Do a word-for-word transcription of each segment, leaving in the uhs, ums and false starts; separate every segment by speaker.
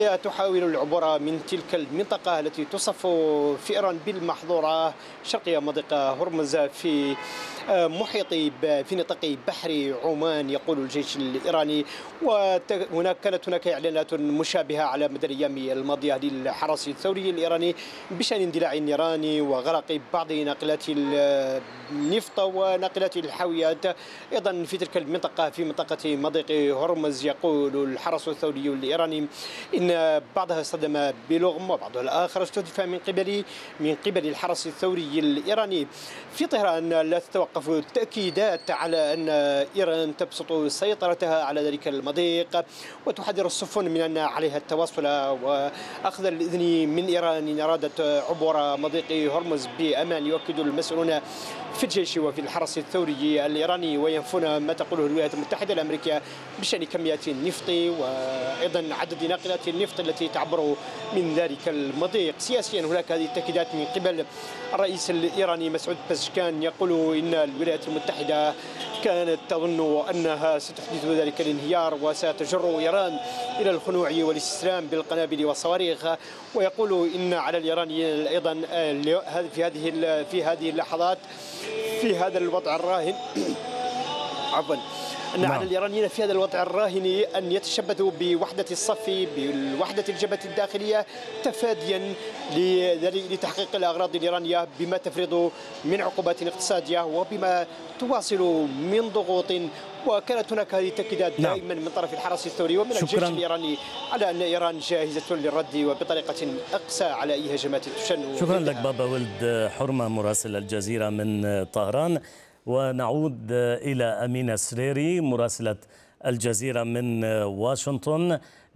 Speaker 1: تحاول العبور من تلك المنطقة التي تصف في إيران بالمحظورة شرقية مضيق هرمز في محيط في نطاق بحر عمان، يقول الجيش الإيراني. وهناك كانت هناك إعلانات مشابهة على مدى الأيام الماضية للحرس الثوري الإيراني بشأن اندلاع نيراني وغرق بعض ناقلات النفط وناقلات الحاويات أيضا في تلك المنطقة في منطقة مضيق هرمز. يقول الحرس الثوري الإيراني إن بعضها صدم بلغم وبعضها الآخر استهدف من قبل من قبل الحرس الثوري الإيراني. في طهران لا تتوقف التأكيدات على أن إيران تبسط سيطرتها على ذلك المضيق وتحذر السفن من أن عليها التواصل وأخذ الإذن من إيران إن أرادت عبور مضيق هرمز بأمان. يؤكد المسؤولون في الجيش وفي الحرس الثوري الإيراني وينفون ما تقوله الولايات المتحدة الأمريكية بشأن كميات النفط وأيضا عدد ناقلات النفط التي تعبر من ذلك المضيق. سياسيا هناك هذه التأكيدات من قبل الرئيس الإيراني مسعود بزشكان، يقول إن الولايات المتحدة كانت تظن أنها ستحدث ذلك الانهيار وستجر إيران إلى الخنوع والاستسلام بالقنابل والصواريخ. ويقول إن على الإيرانيين أيضا في هذه في هذه اللحظات في هذا الوضع الراهن عفوا أن على الإيرانيين في هذا الوضع الراهن أن يتشبثوا بوحدة الصف بوحدة الجبهة الداخلية تفاديا لتحقيق الأغراض الإيرانية بما تفرض من عقوبات اقتصادية وبما تواصل من ضغوط. وكانت هناك هذه التأكيدات
Speaker 2: نعم.
Speaker 1: دائما من طرف الحرس الثوري ومن الجيش الإيراني على أن إيران جاهزة للرد وبطريقة أقسى على أي هجمات تشن.
Speaker 2: شكرا لك بابا ولد حرمة مراسل الجزيرة من طهران. ونعود إلى أمينة سريري مراسلة الجزيرة من واشنطن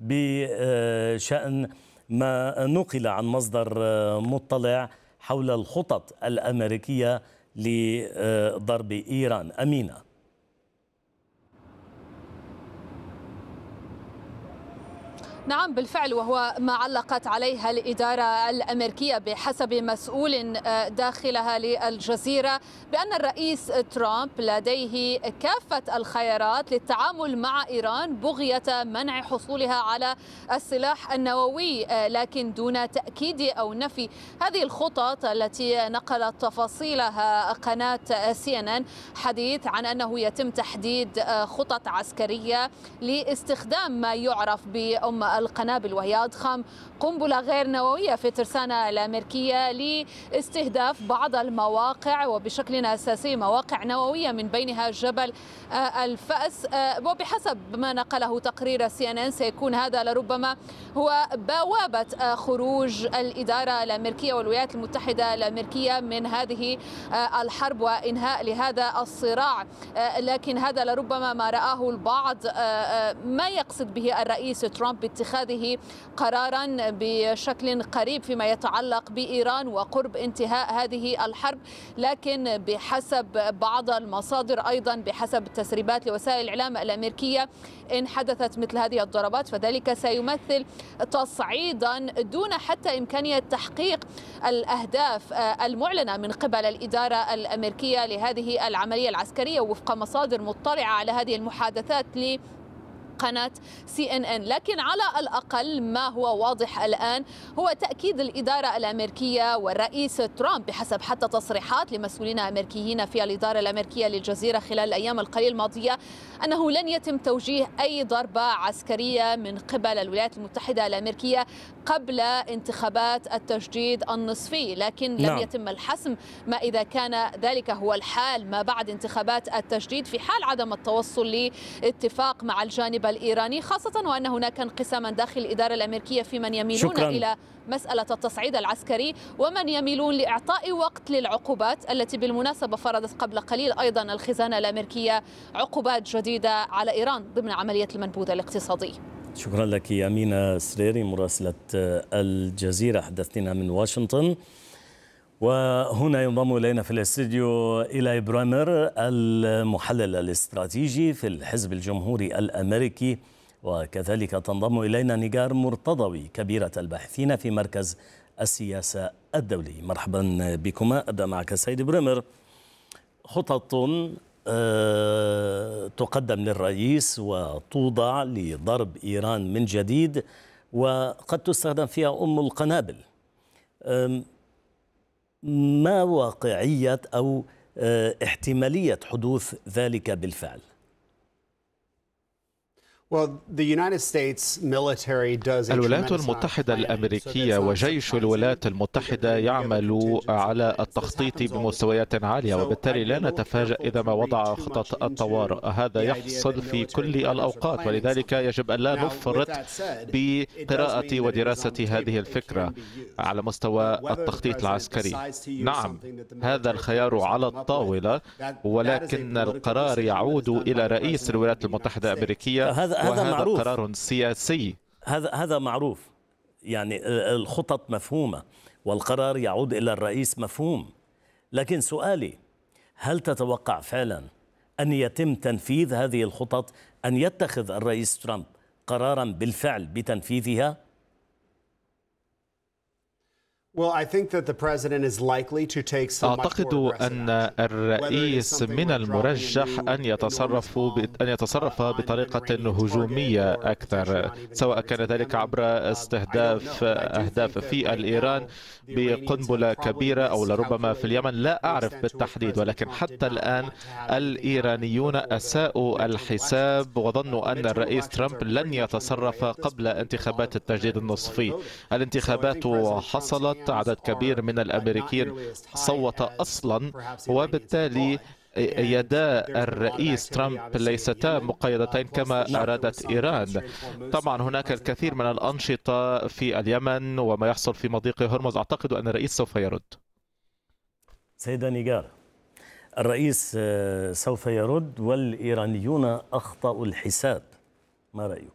Speaker 2: بشأن ما نقل عن مصدر مطلع حول الخطط الأمريكية لضرب إيران. أمينة.
Speaker 3: نعم بالفعل، وهو ما علقت عليها الإدارة الأمريكية بحسب مسؤول داخلها للجزيرة بأن الرئيس ترامب لديه كافة الخيارات للتعامل مع إيران بغية منع حصولها على السلاح النووي، لكن دون تأكيد أو نفي هذه الخطط التي نقلت تفاصيلها قناة سي إن إن حديث عن أنه يتم تحديد خطط عسكرية لاستخدام ما يعرف بأم القنابل، وهي أضخم قنبلة غير نووية في الترسانة الأمريكية لاستهداف بعض المواقع وبشكل أساسي مواقع نووية من بينها جبل الفأس. وبحسب ما نقله تقرير سي إن إن سيكون هذا لربما هو بوابة خروج الإدارة الأمريكية والولايات المتحدة الأمريكية من هذه الحرب وإنهاء لهذا الصراع. لكن هذا لربما ما رآه البعض ما يقصد به الرئيس ترامب باتخاذه قرارا بشكل قريب فيما يتعلق بإيران وقرب انتهاء هذه الحرب. لكن بحسب بعض المصادر أيضا بحسب التسريبات لوسائل الإعلام الأمريكية إن حدثت مثل هذه الضربات فذلك سيمثل تصعيدا دون حتى إمكانية تحقيق الأهداف المعلنة من قبل الإدارة الأمريكية لهذه العملية العسكرية وفق مصادر مطلعة على هذه المحادثات ل قناة سي إن إن. لكن على الأقل ما هو واضح الآن هو تأكيد الإدارة الأمريكية والرئيس ترامب بحسب حتى تصريحات لمسؤولين أمريكيين في الإدارة الأمريكية للجزيرة خلال الأيام القليلة الماضية أنه لن يتم توجيه أي ضربة عسكرية من قبل الولايات المتحدة الأمريكية قبل انتخابات التجديد النصفي. لكن لم يتم الحسم ما إذا كان ذلك هو الحال ما بعد انتخابات التجديد في حال عدم التوصل لاتفاق مع الجانب الإيراني، خاصة وأن هناك انقساما داخل الإدارة الأمريكية في من يميلون شكرا. إلى مسألة التصعيد العسكري ومن يميلون لإعطاء وقت للعقوبات التي بالمناسبة فرضت قبل قليل أيضا الخزانة الأمريكية عقوبات جديدة على إيران ضمن عملية المنبوذ الاقتصادي.
Speaker 2: شكرا لك أمينة سريري مراسلة الجزيرة حدثتنا من واشنطن. وهنا ينضم إلينا في الاستديو إيلاي برامر المحلل الاستراتيجي في الحزب الجمهوري الأمريكي، وكذلك تنضم إلينا نيجار مرتضوي كبيرة الباحثين في مركز السياسة الدولي. مرحبا بكما. أبدأ معك سيد برامر. خطط تقدم للرئيس وتوضع لضرب إيران من جديد، وقد تستخدم فيها أم القنابل. ما واقعية أو احتمالية حدوث ذلك بالفعل؟
Speaker 4: الولايات المتحدة الأمريكية وجيش الولايات المتحدة يعمل على التخطيط بمستويات عالية، وبالتالي لا نتفاجأ إذا ما وضع خطط الطوارئ. هذا يحصل في كل الأوقات، ولذلك يجب أن لا نفرط بقراءة ودراسة هذه الفكرة على مستوى التخطيط العسكري. نعم، هذا الخيار على الطاولة، ولكن القرار يعود إلى رئيس الولايات المتحدة الأمريكية،
Speaker 2: هذا هذا معروف.
Speaker 4: قرار سياسي.
Speaker 2: هذا هذا معروف، يعني الخطط مفهومة والقرار يعود إلى الرئيس مفهوم. لكن سؤالي، هل تتوقع فعلا أن يتم تنفيذ هذه الخطط، أن يتخذ الرئيس ترامب قرارا بالفعل بتنفيذها؟
Speaker 4: أعتقد أن الرئيس من المرجح أن يتصرف أن يتصرف بطريقة هجومية أكثر، سواء كان ذلك عبر استهداف أهداف في الإيران بقنبلة كبيرة أو لربما في اليمن، لا أعرف بالتحديد. ولكن حتى الآن الإيرانيون أساءوا الحساب وظنوا أن الرئيس ترامب لن يتصرف قبل انتخابات التجديد النصفي. الانتخابات حصلت، عدد كبير من الأمريكيين صوت أصلا، وبالتالي يدا الرئيس ترامب ليستا مقيدتين كما أرادت إيران. طبعا هناك الكثير من الأنشطة في اليمن وما يحصل في مضيق هرمز. أعتقد أن الرئيس سوف يرد.
Speaker 2: سيدة نيغار، الرئيس سوف يرد والإيرانيون أخطأوا الحساب، ما رأيك؟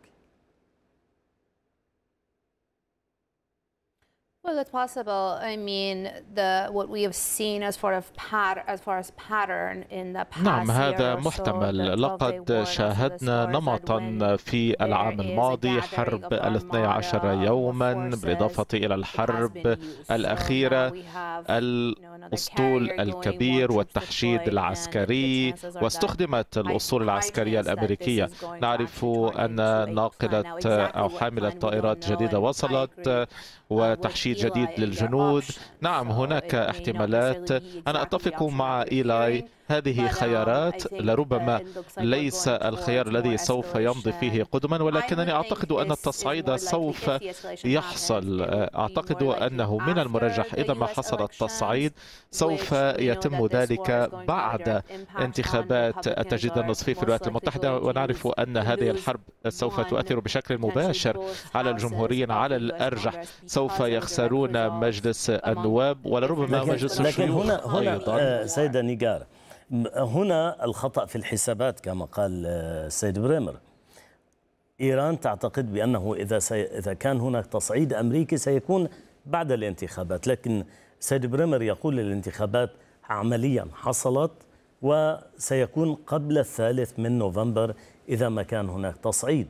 Speaker 5: Well, it's possible. I mean, the what we have seen as far as pattern, as far as pattern in the past.
Speaker 4: نعم، هذا محتمل. لقد شاهدنا نمطا في العام الماضي، حرب الاثني عشر يوما، بالإضافة إلى الحرب الأخيرة، الأسطول الكبير والتحشيد العسكري، واستخدمت الأسطول العسكرية الأمريكية. نعرف أن ناقلة أو حاملة طائرات جديدة وصلت، وتحشيد جديد للجنود. نعم، هناك احتمالات. أنا أتفق مع إيلاي، هذه خيارات، لربما ليس الخيار الذي سوف يمضي فيه قدما، ولكنني أعتقد أن التصعيد سوف يحصل. أعتقد أنه من المرجح إذا ما حصل التصعيد سوف يتم ذلك بعد انتخابات التجديد النصفي في الولايات المتحدة، ونعرف أن هذه الحرب سوف تؤثر بشكل مباشر على الجمهوريين. على الأرجح سوف يخسرون مجلس النواب ولربما مجلس الشيوخ.
Speaker 2: لكن هنا هنا أيضا سيدة نيغار، هنا الخطأ في الحسابات كما قال السيد بريمر. إيران تعتقد بأنه إذا سي... إذا كان هناك تصعيد أمريكي سيكون بعد الانتخابات، لكن السيد بريمر يقول الانتخابات عمليا حصلت وسيكون قبل الثالث من نوفمبر إذا ما كان هناك تصعيد.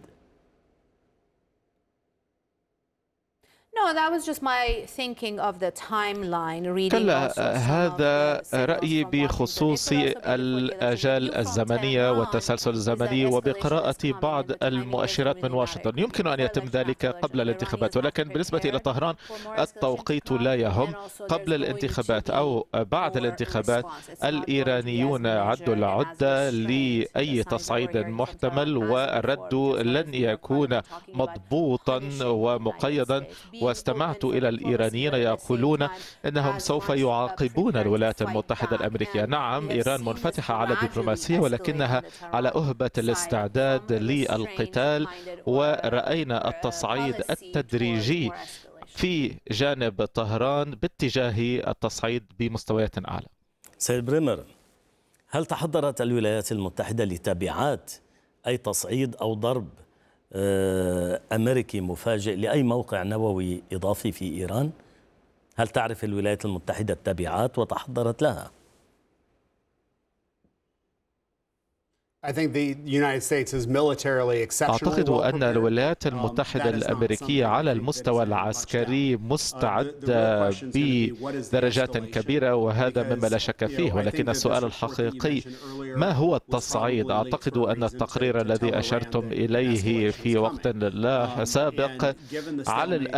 Speaker 4: كلا، هذا رأيي بخصوص الآجال الزمنية والتسلسل الزمني وبقراءة بعض المؤشرات من واشنطن. يمكن أن يتم ذلك قبل الانتخابات، ولكن بالنسبة إلى طهران التوقيت لا يهم. قبل الانتخابات أو بعد الانتخابات الإيرانيون عدوا العدة لأي تصعيد محتمل، والرد لن يكون مضبوطا ومقيدا. واستمعت إلى الإيرانيين يقولون أنهم سوف يعاقبون الولايات المتحدة الأمريكية. نعم، إيران منفتحة على الدبلوماسية، ولكنها على أهبة الاستعداد للقتال، ورأينا التصعيد التدريجي في جانب طهران باتجاه التصعيد بمستويات أعلى.
Speaker 2: سيد بريمر، هل تحضرت الولايات المتحدة لتبعات أي تصعيد أو ضرب أمريكي مفاجئ لأي موقع نووي إضافي في إيران؟ هل تعرف الولايات المتحدة التبعات وتحضرت لها؟
Speaker 4: أعتقد أن الولايات المتحدة الأمريكية على المستوى العسكري مستعدة بدرجات كبيرة، وهذا مما لا شك فيه، ولكن السؤال الحقيقي ما هو التصعيد؟ أعتقد أن التقرير الذي أشرتم إليه في وقت لا سابق على الأقل